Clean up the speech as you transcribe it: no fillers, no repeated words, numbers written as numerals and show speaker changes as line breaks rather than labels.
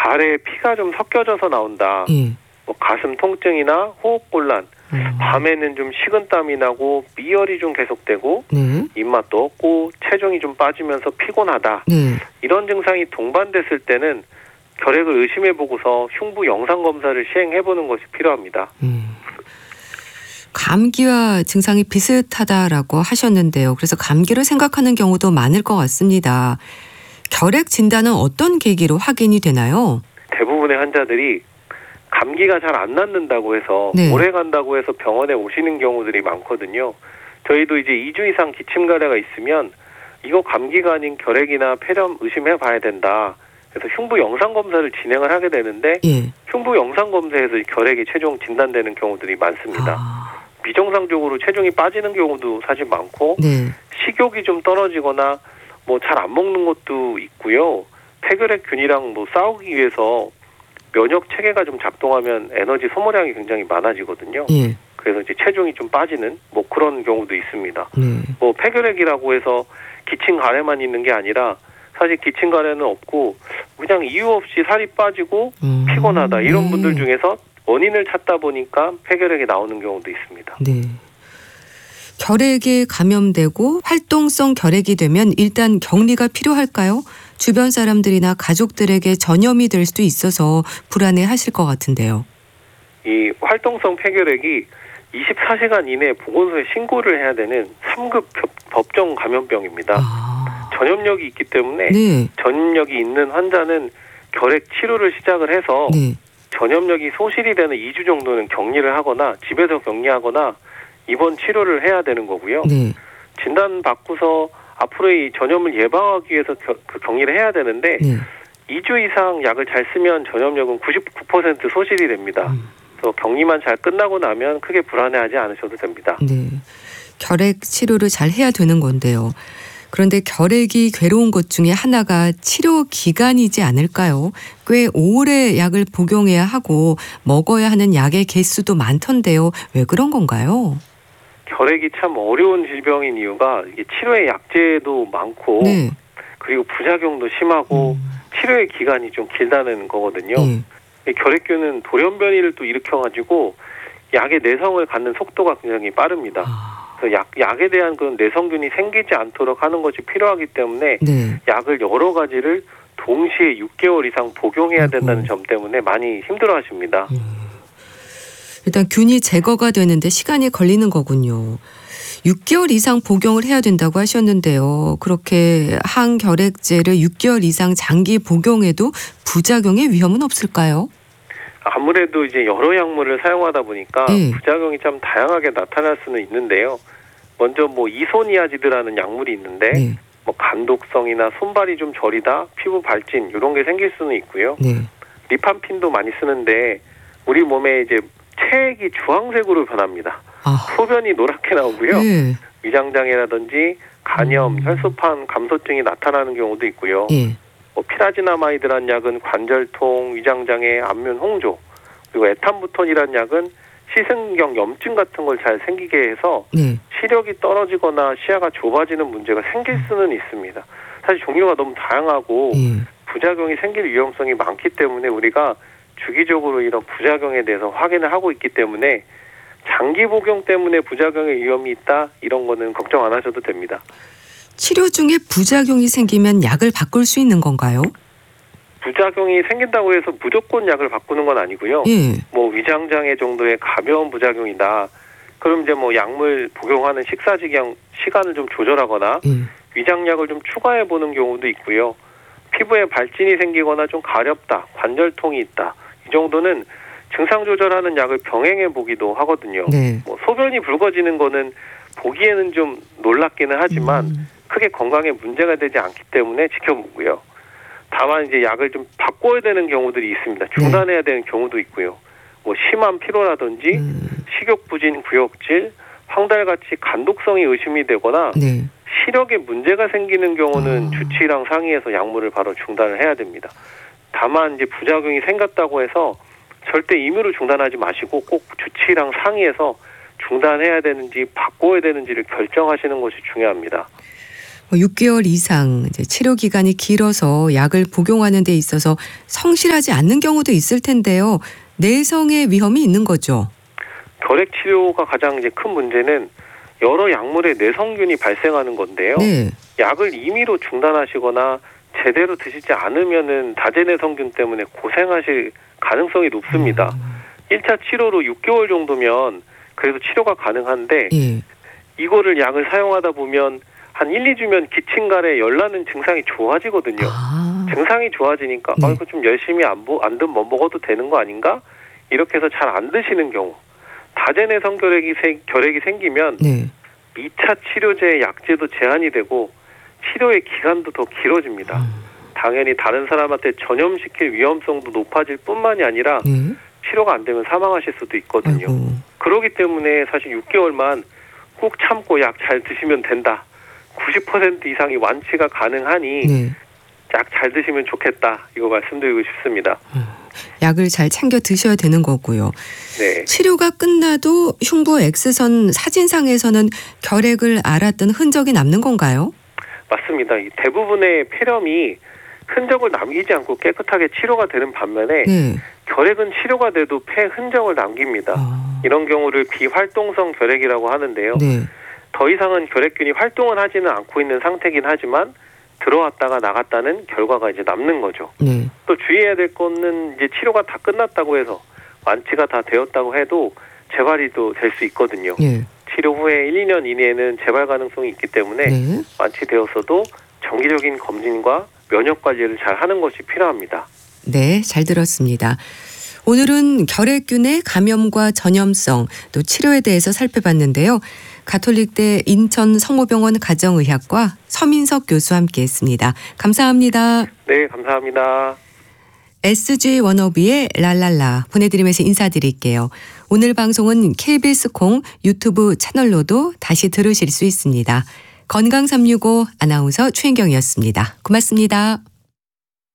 가래에 피가 좀 섞여져서 나온다.
예.
뭐 가슴 통증이나 호흡곤란, 밤에는 좀 식은땀이 나고 미열이 좀 계속되고
네.
입맛도 없고 체중이 좀 빠지면서 피곤하다.
네.
이런 증상이 동반됐을 때는 결핵을 의심해보고서 흉부 영상검사를 시행해보는 것이 필요합니다.
감기와 증상이 비슷하다라고 하셨는데요. 그래서 감기를 생각하는 경우도 많을 것 같습니다. 결핵 진단은 어떤 계기로 확인이 되나요?
대부분의 환자들이 감기가 잘 안 낫는다고 해서
네.
오래 간다고 해서 병원에 오시는 경우들이 많거든요. 저희도 이제 2주 이상 기침가래가 있으면 이거 감기가 아닌 결핵이나 폐렴 의심해봐야 된다. 그래서 흉부 영상검사를 진행을 하게 되는데
예.
흉부 영상검사에서 결핵이 최종 진단되는 경우들이 많습니다. 비정상적으로 체중이 빠지는 경우도 사실 많고
네.
식욕이 좀 떨어지거나 뭐 잘 안 먹는 것도 있고요. 폐결핵균이랑 뭐 싸우기 위해서 면역 체계가 좀 작동하면 에너지 소모량이 굉장히 많아지거든요.
예.
그래서 이제 체중이 좀 빠지는 뭐 그런 경우도 있습니다.
네.
뭐 폐결핵이라고 해서 기침 가래만 있는 게 아니라 사실 기침 가래는 없고 그냥 이유 없이 살이 빠지고 피곤하다 이런 분들 중에서 원인을 찾다 보니까 폐결핵이 나오는 경우도 있습니다.
네. 결핵에 감염되고 활동성 결핵이 되면 일단 격리가 필요할까요? 주변 사람들이나 가족들에게 전염이 될 수도 있어서 불안해하실 것 같은데요.
이 활동성 폐결핵이 24시간 이내에 보건소에 신고를 해야 되는 3급 법정 감염병입니다. 전염력이 있기 때문에
네.
전염력이 있는 환자는 결핵 치료를 시작을 해서
네.
전염력이 소실이 되는 2주 정도는 격리를 하거나 집에서 격리하거나 입원 치료를 해야 되는 거고요.
네.
진단 받고서 앞으로 이 전염을 예방하기 위해서 그 격리를 해야 되는데
네.
2주 이상 약을 잘 쓰면 전염력은 99% 소실이 됩니다. 그래서 격리만 잘 끝나고 나면 크게 불안해하지 않으셔도 됩니다.
네. 결핵 치료를 잘 해야 되는 건데요. 그런데 결핵이 괴로운 것 중에 하나가 치료 기간이지 않을까요? 꽤 오래 약을 복용해야 하고 먹어야 하는 약의 개수도 많던데요. 왜 그런 건가요?
결핵이 참 어려운 질병인 이유가 이게 치료의 약제도 많고
네.
그리고 부작용도 심하고 치료의 기간이 좀 길다는 거거든요. 이 결핵균은 돌연변이를 또 일으켜가지고 약의 내성을 갖는 속도가 굉장히 빠릅니다. 그래서 약에 대한 그런 내성균이 생기지 않도록 하는 것이 필요하기 때문에
네.
약을 여러 가지를 동시에 6개월 이상 복용해야 된다는 점 때문에 많이 힘들어하십니다.
일단 균이 제거가 되는데 시간이 걸리는 거군요. 6개월 이상 복용을 해야 된다고 하셨는데요. 그렇게 항결핵제를 6개월 이상 장기 복용해도 부작용의 위험은 없을까요?
아무래도 이제 여러 약물을 사용하다 보니까
네.
부작용이 참 다양하게 나타날 수는 있는데요. 먼저 뭐 이소니아지드라는 약물이 있는데
네.
뭐 간독성이나 손발이 좀 저리다, 피부 발진 이런 게 생길 수는 있고요.
네.
리판핀도 많이 쓰는데 우리 몸에 이제 체액이 주황색으로 변합니다. 소변이 노랗게 나오고요.
네.
위장장애라든지 간염, 혈소판, 감소증이 나타나는 경우도 있고요.
예.
뭐 피라지나마이드란 약은 관절통, 위장장애, 안면 홍조, 그리고 에탄부톤이란 약은 시승경 염증 같은 걸 잘 생기게 해서
네.
시력이 떨어지거나 시야가 좁아지는 문제가 생길 수는 있습니다. 사실 종류가 너무 다양하고 부작용이 생길 위험성이 많기 때문에 우리가 주기적으로 이런 부작용에 대해서 확인을 하고 있기 때문에 장기 복용 때문에 부작용의 위험이 있다 이런 거는 걱정 안 하셔도 됩니다.
치료 중에 부작용이 생기면 약을 바꿀 수 있는 건가요?
부작용이 생긴다고 해서 무조건 약을 바꾸는 건 아니고요.
예.
뭐 위장장애 정도의 가벼운 부작용이다. 그럼 이제 뭐 약물 복용하는 식사지경 시간을 좀 조절하거나 위장약을 좀 추가해 보는 경우도 있고요. 피부에 발진이 생기거나 좀 가렵다, 관절통이 있다. 이 정도는 증상 조절하는 약을 병행해 보기도 하거든요.
네.
뭐 소변이 붉어지는 거는 보기에는 좀 놀랍기는 하지만 크게 건강에 문제가 되지 않기 때문에 지켜보고요. 다만 이제 약을 좀 바꿔야 되는 경우들이 있습니다. 중단해야 되는 경우도 있고요. 뭐 심한 피로라든지 식욕 부진, 구역질, 황달같이 간독성이 의심이 되거나
네.
시력에 문제가 생기는 경우는 주치의랑 상의해서 약물을 바로 중단을 해야 됩니다. 다만 이제 부작용이 생겼다고 해서 절대 임의로 중단하지 마시고 꼭 주치의랑 상의해서 중단해야 되는지 바꿔야 되는지를 결정하시는 것이 중요합니다.
6개월 이상 이제 치료 기간이 길어서 약을 복용하는 데 있어서 성실하지 않는 경우도 있을 텐데요. 내성의 위험이 있는 거죠.
결핵 치료가 가장 이제 큰 문제는 여러 약물에 내성균이 발생하는 건데요.
네.
약을 임의로 중단하시거나 제대로 드시지 않으면은 다제내성균 때문에 고생하실 가능성이 높습니다. 1차 치료로 6개월 정도면 그래도 치료가 가능한데
예.
이거를 약을 사용하다 보면 한 1, 2주면 기침가래 열나는 증상이 좋아지거든요. 증상이 좋아지니까
네.
이거 좀 열심히 안 먹어도 되는 거 아닌가? 이렇게 해서 잘 안 드시는 경우. 다제내성 결핵이 생기면
네.
2차 치료제 약제도 제한이 되고 치료의 기간도 더 길어집니다. 당연히 다른 사람한테 전염시킬 위험성도 높아질 뿐만이 아니라
네.
치료가 안 되면 사망하실 수도 있거든요.
아이고.
그렇기 때문에 사실 6개월만 꼭 참고 약 잘 드시면 된다. 90% 이상이 완치가 가능하니
네.
약 잘 드시면 좋겠다. 이거 말씀드리고 싶습니다.
약을 잘 챙겨 드셔야 되는 거고요.
네.
치료가 끝나도 흉부 X선 사진상에서는 결핵을 앓았던 흔적이 남는 건가요?
맞습니다. 이 대부분의 폐렴이 흔적을 남기지 않고 깨끗하게 치료가 되는 반면에
네.
결핵은 치료가 돼도 폐 흔적을 남깁니다. 이런 경우를 비활동성 결핵이라고 하는데요.
네.
더 이상은 결핵균이 활동을 하지는 않고 있는 상태긴 하지만 들어왔다가 나갔다는 결과가 이제 남는 거죠.
네.
또 주의해야 될 거는 이제 치료가 다 끝났다고 해서 완치가 다 되었다고 해도 재발이 또 될 수 있거든요.
네.
치료 후에 1, 2년 이내에는 재발 가능성이 있기 때문에
네.
완치되었어도 정기적인 검진과 면역 관리를 잘 하는 것이 필요합니다.
네, 잘 들었습니다. 오늘은 결핵균의 감염과 전염성 또 치료에 대해서 살펴봤는데요. 가톨릭대 인천 성모병원 가정의학과 서민석 교수와 함께했습니다. 감사합니다.
네, 감사합니다.
SG 워너비의 랄랄라 보내드리면서 인사드릴게요. 오늘 방송은 KBS 콩 유튜브 채널로도 다시 들으실 수 있습니다. 건강365 아나운서 최인경이었습니다. 고맙습니다.